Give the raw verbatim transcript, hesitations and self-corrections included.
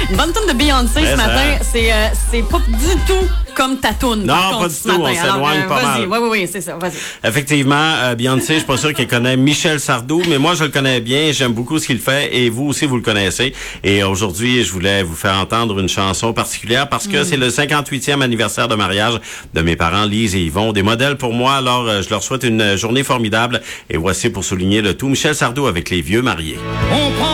Une bonne toune de Beyoncé Ouais, ce matin. ça. C'est, euh, c'est pas du tout comme ta toune. Non, par pas contre, du ce tout. matin. On s'éloigne Alors, euh, pas vas-y. mal. Oui, oui, oui, c'est ça. Vas-y. Effectivement, euh, Beyoncé, je suis pas sûr qu'elle connaît Michel Sardou, mais moi, je le connais bien. J'aime beaucoup ce qu'il fait et vous aussi, vous le connaissez. Et aujourd'hui, je voulais vous faire entendre une chanson particulière parce que mm. c'est le cinquante-huitième anniversaire de mariage de mes parents, Lise et Yvon. Des modèles pour moi, alors euh, je leur souhaite une journée formidable. Et voici pour souligner le tout, Michel Sardou avec Les Vieux Mariés. On prend